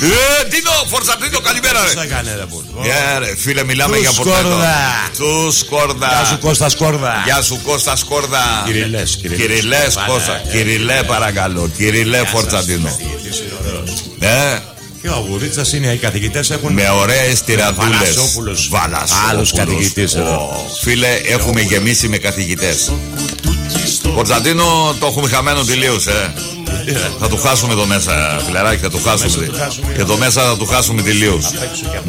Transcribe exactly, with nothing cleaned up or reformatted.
Ε, Τίνο, Φορτσατίνο, καλημέρα ρε. Τι θα κάνει ρε που. Yeah, ρε, φίλε, μιλάμε Του για πορτέτο. Σκόρδα. Του Σκόρδα. Γεια σου Κώστα Σκόρδα. Γεια σου Κώστα Σκόρδα. Κυριλές, Κυριλές. Κυριλές Κώστα. Κυριλέ παρακαλώ. Κυριλέ Φορτσατίνο. Ε. Και ο Αγουρίτσας είναι, οι καθηγητές έχουν. Με ωραίες τυραντούλες. Βαλασόπουλος. Βαλασόπουλος. Άλλος καθηγητής εδώ. Φίλε, έχουμε γεμίσει με καθηγητές. Φορτσατίνο το έχουμε χαμένο τελείως, ε. Θα του χάσουμε το μέσα, φιλαράκι, θα του χάσουμε. Και το μέσα θα του χάσουμε τελείως.